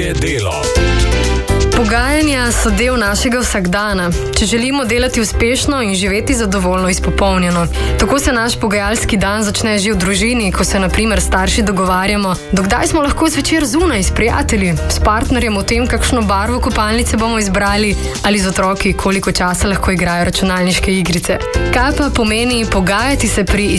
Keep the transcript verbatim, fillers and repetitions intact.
Družinske delo. Pogajanja so del našega vsakdana, če želimo delati uspešno in živeti zadovoljno izpopolnjeno. Tako se naš pogajalski dan začne že v družini, ko se na primer starši dogovarjamo, dokdaj smo lahko zvečer zunaj s prijatelji, s partnerjem o tem, kakšno barvo kopalnice bomo izbrali, ali z otroki, koliko časa lahko igrajo računalniške igrice. Kaj pa pomeni pogajati se pri